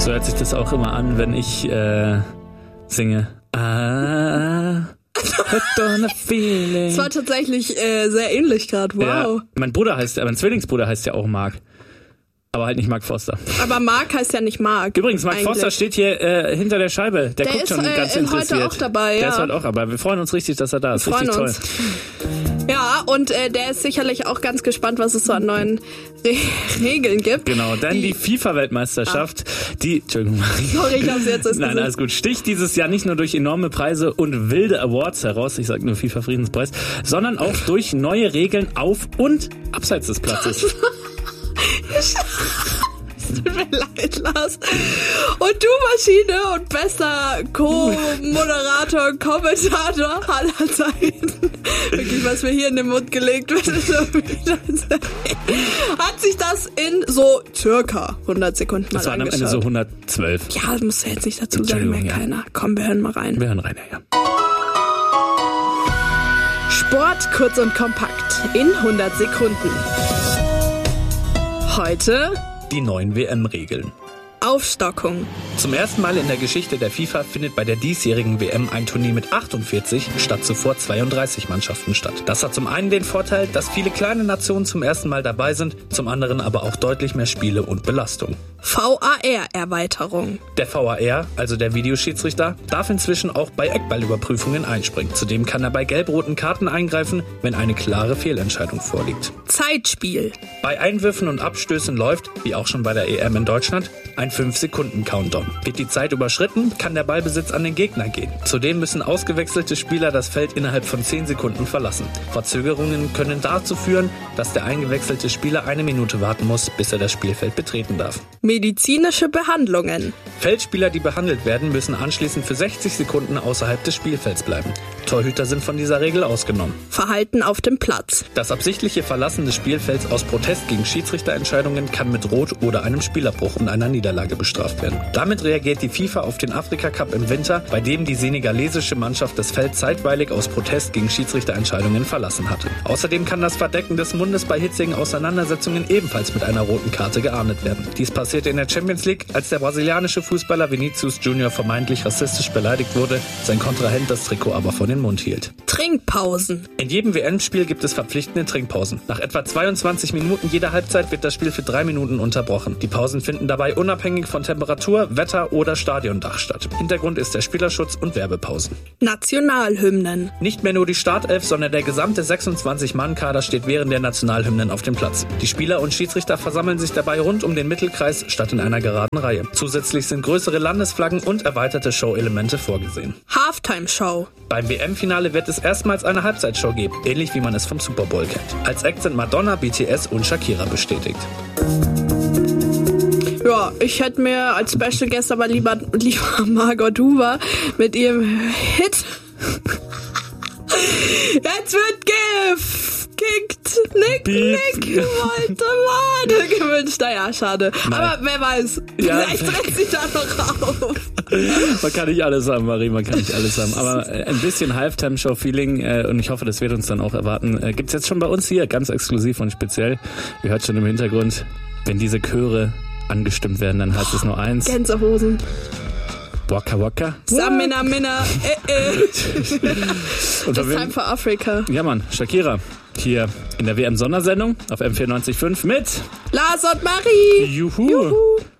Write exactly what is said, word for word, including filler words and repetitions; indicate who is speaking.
Speaker 1: So hört sich das auch immer an, wenn ich äh, singe. Ah, feeling.
Speaker 2: Das war tatsächlich äh, sehr ähnlich gerade. Wow.
Speaker 1: Ja, mein Bruder heißt, mein Zwillingsbruder heißt ja auch Mark. Aber halt nicht Mark Forster.
Speaker 2: Aber Mark heißt ja nicht Mark.
Speaker 1: Übrigens, Mark
Speaker 2: eigentlich.
Speaker 1: Forster steht hier äh, hinter der Scheibe. Der,
Speaker 2: der
Speaker 1: guckt
Speaker 2: ist,
Speaker 1: schon
Speaker 2: äh,
Speaker 1: ganz interessiert.
Speaker 2: heute auch dabei, ja.
Speaker 1: Der ist heute auch dabei. Wir freuen uns richtig, dass er da ist.
Speaker 2: Wir
Speaker 1: richtig
Speaker 2: freuen
Speaker 1: toll.
Speaker 2: Uns. Ja, und äh, der ist sicherlich auch ganz gespannt, was es so an neuen Re- Regeln gibt.
Speaker 1: Genau, denn die, die FIFA-Weltmeisterschaft, ah. die... Entschuldigung, Marie.
Speaker 2: Sorry, ich hab's jetzt
Speaker 1: Nein, alles gut. Sticht dieses Jahr nicht nur durch enorme Preise und wilde Awards heraus, ich sag nur FIFA-Friedenspreis, sondern auch durch neue Regeln auf und abseits des Platzes.
Speaker 2: Tut mir leid, Lars. Und du, Maschine und bester Co-Moderator und Kommentator aller Zeiten. Wirklich, was mir hier in den Mund gelegt wird, hat sich das in so circa hundert Sekunden mal
Speaker 1: Das waren am
Speaker 2: angeschaut.
Speaker 1: Ende so hundertzwölf.
Speaker 2: Ja, das musst du jetzt nicht dazu sagen, mehr
Speaker 1: ja.
Speaker 2: keiner. Komm, wir hören mal rein.
Speaker 1: Wir hören rein, ja.
Speaker 2: Sport kurz und kompakt in hundert Sekunden. Heute
Speaker 1: die neuen W M-Regeln.
Speaker 2: Aufstockung.
Speaker 1: Zum ersten Mal in der Geschichte der FIFA findet bei der diesjährigen W M ein Turnier mit achtundvierzig statt zuvor zweiunddreißig Mannschaften statt. Das hat zum einen den Vorteil, dass viele kleine Nationen zum ersten Mal dabei sind, zum anderen aber auch deutlich mehr Spiele und Belastung.
Speaker 2: V A R-Erweiterung.
Speaker 1: Der V A R, also der Videoschiedsrichter, darf inzwischen auch bei Eckballüberprüfungen einspringen. Zudem kann er bei gelb-roten Karten eingreifen, wenn eine klare Fehlentscheidung vorliegt.
Speaker 2: Zeitspiel.
Speaker 1: Bei Einwürfen und Abstößen läuft, wie auch schon bei der E M in Deutschland, ein fünf Sekunden Countdown. Wird die Zeit überschritten, kann der Ballbesitz an den Gegner gehen. Zudem müssen ausgewechselte Spieler das Feld innerhalb von zehn Sekunden verlassen. Verzögerungen können dazu führen, dass der eingewechselte Spieler eine Minute warten muss, bis er das Spielfeld betreten darf.
Speaker 2: Medizinische Behandlungen.
Speaker 1: Feldspieler, die behandelt werden, müssen anschließend für sechzig Sekunden außerhalb des Spielfelds bleiben. Torhüter sind von dieser Regel ausgenommen.
Speaker 2: Verhalten auf dem Platz.
Speaker 1: Das absichtliche Verlassen des Spielfelds aus Protest gegen Schiedsrichterentscheidungen kann mit Rot oder einem Spielabbruch und einer Niederlage bestraft werden. Damit reagiert die FIFA auf den Afrika-Cup im Winter, bei dem die senegalesische Mannschaft das Feld zeitweilig aus Protest gegen Schiedsrichterentscheidungen verlassen hatte. Außerdem kann das Verdecken des Mundes bei hitzigen Auseinandersetzungen ebenfalls mit einer roten Karte geahndet werden. Dies passierte in der Champions League, als der brasilianische Fußballer Vinicius Junior vermeintlich rassistisch beleidigt wurde, sein Kontrahent das Trikot aber vor den Mund hielt.
Speaker 2: Trinkpausen.
Speaker 1: In jedem W M-Spiel gibt es verpflichtende Trinkpausen. Nach etwa zweiundzwanzig Minuten jeder Halbzeit wird das Spiel für drei Minuten unterbrochen. Die Pausen finden dabei unabhängig von Temperatur, Wetter oder Stadiondach statt. Hintergrund ist der Spielerschutz und Werbepausen.
Speaker 2: Nationalhymnen.
Speaker 1: Nicht mehr nur die Startelf, sondern der gesamte sechsundzwanzig-Mann-Kader steht während der Nationalhymnen auf dem Platz. Die Spieler und Schiedsrichter versammeln sich dabei rund um den Mittelkreis statt in einer geraden Reihe. Zusätzlich sind größere Landesflaggen und erweiterte Show-Elemente vorgesehen.
Speaker 2: Halftime-Show.
Speaker 1: Beim W M-Finale wird es erstmals eine Halbzeitshow geben, ähnlich wie man es vom Super Bowl kennt. Als Act sind Madonna, B T S und Shakira bestätigt.
Speaker 2: Ja, ich hätte mir als Special Guest aber lieber, lieber Margot Huber mit ihrem Hit Jetzt wird Gift kickt Nick, Nick wollte Morde gewünscht. Naja, schade. Nein. Aber wer weiß,
Speaker 1: ja.
Speaker 2: Vielleicht tritt sie da noch auf.
Speaker 1: Man kann nicht alles haben, Marie, man kann nicht alles haben. Aber ein bisschen Halftime-Show-Feeling äh, und ich hoffe, das wird uns dann auch erwarten. Äh, gibt's jetzt schon bei uns hier, ganz exklusiv und speziell. Ihr hört schon im Hintergrund, wenn diese Chöre angestimmt werden, dann heißt es nur eins.
Speaker 2: Gänsehosen.
Speaker 1: Waka Waka.
Speaker 2: Samina Minna. Äh, äh.
Speaker 1: Und
Speaker 2: It's time for Africa.
Speaker 1: Ja, Mann, Shakira. Hier in der W M-Sondersendung auf M vierundneunzig Komma fünf mit
Speaker 2: Lars und Marie.
Speaker 1: Juhu.
Speaker 2: Juhu.